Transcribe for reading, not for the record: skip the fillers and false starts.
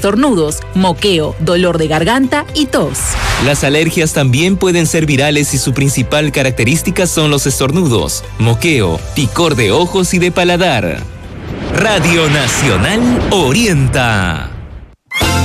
estornudos, moqueo, dolor de garganta y tos. Las alergias también pueden ser virales y su principal característica son los estornudos, moqueo, picor de ojos y de paladar. Radio Nacional orienta.